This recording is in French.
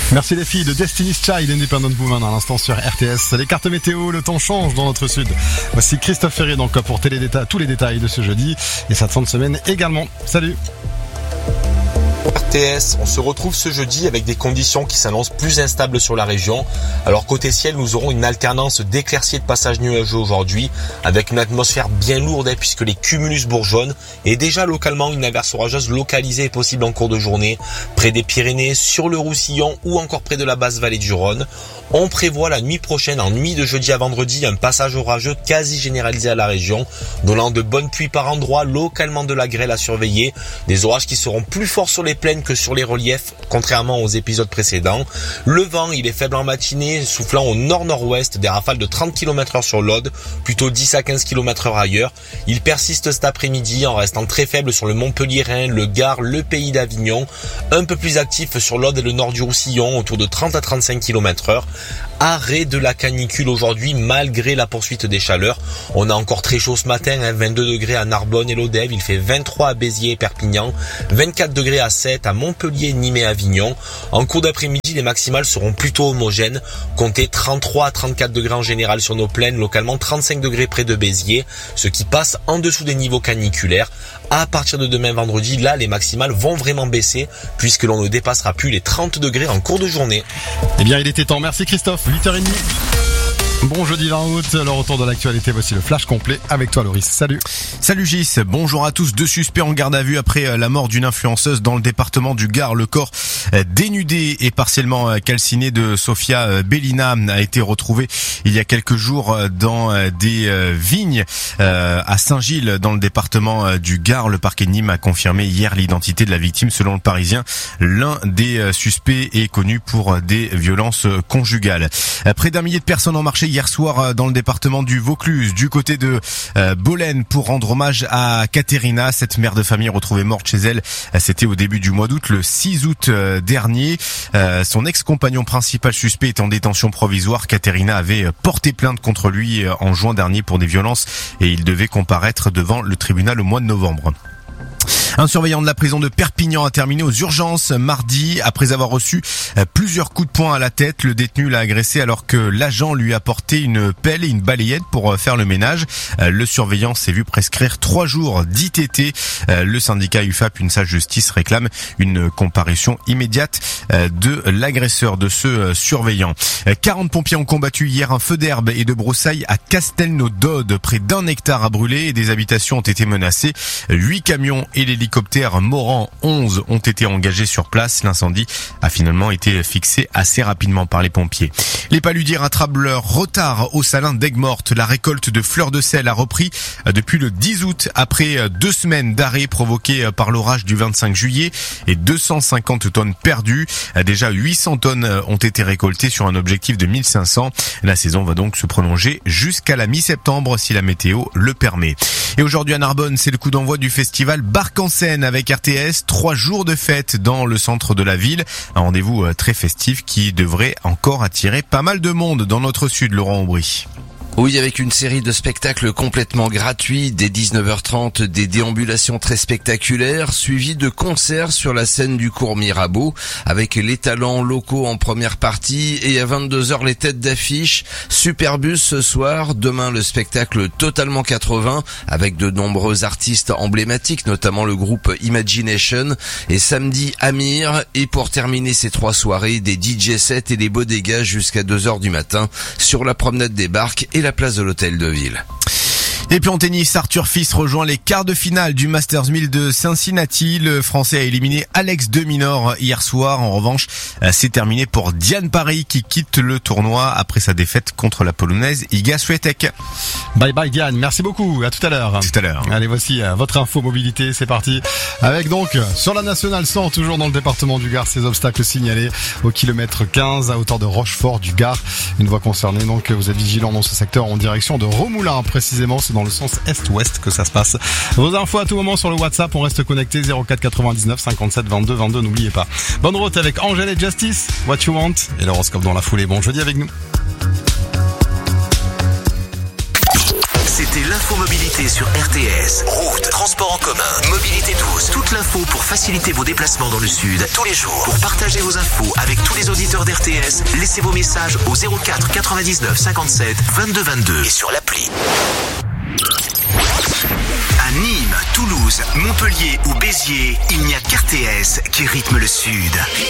Merci les filles de Destiny's Child, Independent Woman à l'instant sur RTS. Les cartes météo, le temps change dans notre sud. Voici Christophe Ferré donc pour tous les détails de ce jeudi et cette fin de semaine également. Salut. RTS, on se retrouve ce jeudi avec des conditions qui s'annoncent plus instables sur la région. Alors côté ciel, nous aurons une alternance d'éclaircies et de passages nuageux aujourd'hui, avec une atmosphère bien lourde puisque les cumulus bourgeonnent et déjà localement une averse orageuse localisée est possible en cours de journée, près des Pyrénées, sur le Roussillon ou encore près de la basse vallée du Rhône. On prévoit la nuit prochaine, en nuit de jeudi à vendredi, un passage orageux quasi généralisé à la région, donnant de bonnes pluies par endroits, localement de la grêle à surveiller, des orages qui seront plus forts sur les plaines que sur les reliefs, contrairement aux épisodes précédents. Le vent, il est faible en matinée, soufflant au nord-nord-ouest, des rafales de 30 km/h sur l'Aude, plutôt 10 à 15 km/h ailleurs. Il persiste cet après-midi en restant très faible sur le Montpelliérain, le Gard, le Pays d'Avignon, un peu plus actif sur l'Aude et le nord du Roussillon, autour de 30 à 35 km/h. Arrêt de la canicule aujourd'hui malgré la poursuite des chaleurs. On a encore très chaud ce matin, 22 degrés à Narbonne et Lodève, il fait 23 à Béziers et Perpignan, 24 degrés à 7 à Montpellier, Nîmes et Avignon. En cours d'après-midi, les maximales seront plutôt homogènes, comptez 33 à 34 degrés en général sur nos plaines, localement 35 degrés près de Béziers, ce qui passe en dessous des niveaux caniculaires. À partir de demain vendredi, là les maximales vont vraiment baisser puisque l'on ne dépassera plus les 30 degrés en cours de journée. Eh bien il était temps, merci Christophe, 8h30. Bon jeudi 20 août, le retour de l'actualité, voici le flash complet avec toi Loris, salut. Salut Gis, bonjour à tous. 2 suspects en garde à vue après la mort d'une influenceuse dans le département du Gard. Le corps dénudé et partiellement calciné de Sofia Bellina a été retrouvé il y a quelques jours dans des vignes à Saint-Gilles dans le département du Gard. Le parquet de Nîmes a confirmé hier l'identité de la victime. Selon le Parisien, l'un des suspects est connu pour des violences conjugales. Près d'1 millier de personnes ont marché hier soir dans le département du Vaucluse, du côté de Bolène, pour rendre hommage à Katerina, cette mère de famille retrouvée morte chez elle. C'était au début du mois d'août, le 6 août dernier. Son ex-compagnon principal suspect est en détention provisoire. Katerina avait porté plainte contre lui en juin dernier pour des violences et il devait comparaître devant le tribunal au mois de novembre. Un surveillant de la prison de Perpignan a terminé aux urgences mardi après avoir reçu plusieurs coups de poing à la tête. Le détenu l'a agressé alors que l'agent lui a porté une pelle et une balayette pour faire le ménage. Le surveillant s'est vu prescrire 3 jours d'ITT. Le syndicat UFAP, une sage justice, réclame une comparution immédiate de l'agresseur de ce surveillant. 40 pompiers ont combattu hier un feu d'herbe et de broussailles à Castelnaudode. Près d'1 hectare a brûlé et des habitations ont été menacées. 8 camions et l'hélicoptère Morand 11 ont été engagés sur place. L'incendie a finalement été fixé assez rapidement par les pompiers. Les paludiers rattrapent leur retard au Salin d'Aigues-Mortes. La récolte de fleurs de sel a repris depuis le 10 août après 2 semaines d'arrêt provoquées par l'orage du 25 juillet et 250 tonnes perdues. Déjà 800 tonnes ont été récoltées sur un objectif de 1500. La saison va donc se prolonger jusqu'à la mi-septembre si la météo le permet. Et aujourd'hui à Narbonne, c'est le coup d'envoi du festival Barque en scène avec RTS. 3 jours de fête dans le centre de la ville. Un rendez-vous très festif qui devrait encore attirer pas mal de monde dans notre sud, Laurent Aubry. Oui, avec une série de spectacles complètement gratuits, dès 19h30, des déambulations très spectaculaires, suivies de concerts sur la scène du cours Mirabeau, avec les talents locaux en première partie, et à 22h, les têtes d'affiche. Superbus ce soir, demain le spectacle Totalement 80, avec de nombreux artistes emblématiques, notamment le groupe Imagination, et samedi Amir, et pour terminer ces 3 soirées, des DJ sets et des bodegas jusqu'à 2h du matin, sur la promenade des Barques et la place de l'Hôtel de Ville. Et puis en tennis, Arthur Fils rejoint les quarts de finale du Masters 1000 de Cincinnati. Le Français a éliminé Alex de Minaur hier soir. En revanche, c'est terminé pour Diane Parry qui quitte le tournoi après sa défaite contre la Polonaise Iga Swiatek. Bye bye Diane, merci beaucoup, à tout à l'heure. Tout à l'heure. Allez, voici votre info mobilité, c'est parti. Avec donc, sur la nationale 100, toujours dans le département du Gard, ces obstacles signalés au kilomètre 15 à hauteur de Rochefort du Gard. Une voie concernée, donc vous êtes vigilants dans ce secteur en direction de Romoulin précisément, c'est dans le sens est-ouest que ça se passe. Vos infos à tout moment sur le WhatsApp, on reste connecté 04 99 57 22 22, n'oubliez pas. Bonne route avec Angèle et Justice, What You Want, et l'horoscope dans la foulée. Bon jeudi avec nous. C'était l'info Info Mobilité sur RTS. Route, transport en commun, mobilité douce. Toute l'info pour faciliter vos déplacements dans le sud tous les jours. Pour partager vos infos avec tous les auditeurs d'RTS, laissez vos messages au 04 99 57 22 22 et sur l'appli. À Nîmes, Toulouse, Montpellier ou Béziers, il n'y a qu'RTS qui rythme le sud.